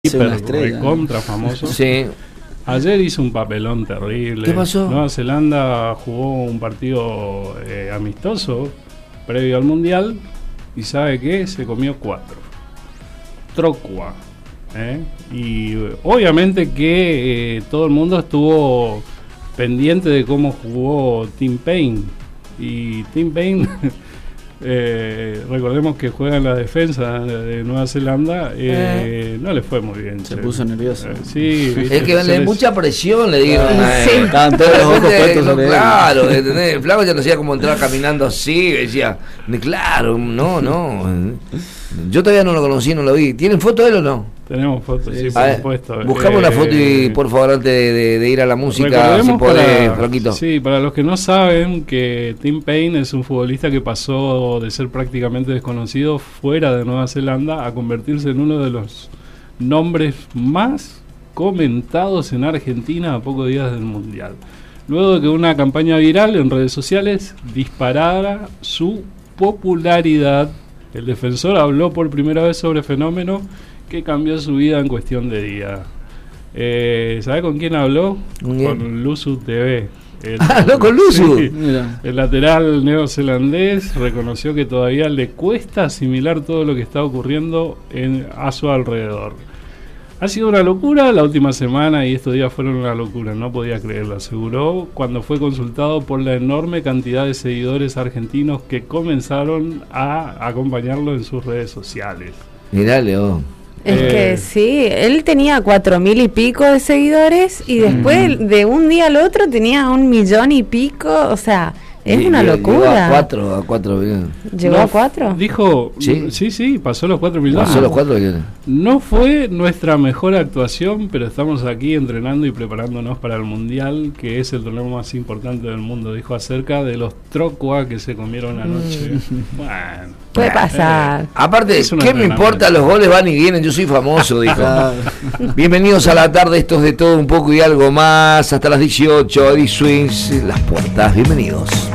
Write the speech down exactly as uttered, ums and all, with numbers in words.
hiper recontra famoso. Sí. Ayer hizo un papelón terrible. ¿Qué pasó? Nueva Zelanda jugó un partido eh, amistoso previo al Mundial y ¿sabe qué? Se comió cuatro. Trocua. ¿eh? Y obviamente que eh, todo el mundo estuvo pendiente de cómo jugó Tim Paine. Y Tim Paine... Eh, recordemos que juega en la defensa de Nueva Zelanda, eh, eh. no le fue muy bien. Se che. puso nervioso. Eh, sí, ¿viste? Es que le les... mucha presión, le digo. Ah, sí. Estaban todos los ojos puestos sobre él. Claro, ¿entendés? El flaco ya no hacía como entrar caminando así, decía, claro, no, no. Yo todavía no lo conocí, no lo vi. ¿Tienen foto de él o no? Tenemos fotos, sí, por ver, supuesto. Buscamos eh, una foto y por favor antes de, de, de ir a la música, si podés, Flaquito. Sí, para los que no saben que Tim Paine es un futbolista que pasó de ser prácticamente desconocido fuera de Nueva Zelanda a convertirse en uno de los nombres más comentados en Argentina a pocos días del Mundial. Luego de que una campaña viral en redes sociales disparara su popularidad, el defensor habló por primera vez sobre fenómeno que cambió su vida en cuestión de días. Eh, ¿Sabe con quién habló? Bien. Con Luzu T V. El, ah, no, con Luzu. Sí, el lateral neozelandés reconoció que todavía le cuesta asimilar todo lo que está ocurriendo en, a su alrededor. Ha sido una locura la última semana y estos días fueron una locura, no podía creerlo, aseguró cuando fue consultado por la enorme cantidad de seguidores argentinos que comenzaron a acompañarlo en sus redes sociales. Mirá, Leo. Es Eh, que sí, él tenía cuatro mil y pico de seguidores y después mm. de un día al otro tenía un millón y pico, o sea, es y, una locura. Llegó a cuatro, a cuatro millones. ¿Llegó no, a cuatro? Dijo, sí, sí, sí, pasó los cuatro millones. Pasó los cuatro millones. No fue nuestra mejor actuación, pero estamos aquí entrenando y preparándonos para el Mundial, que es el torneo más importante del mundo, dijo acerca de los trocua que se comieron anoche. Mm. Bueno. Puede pasar. Eh, aparte, ¿qué me importa? Los goles van y vienen, yo soy famoso, dijo. Bienvenidos a la tarde, estos de todo un poco y algo más. Hasta las dieciocho, Eddie Swings, las puertas, bienvenidos.